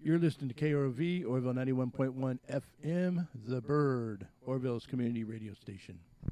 You're listening to KROV, Orville 91.1 FM, The Bird, Orville's community radio station.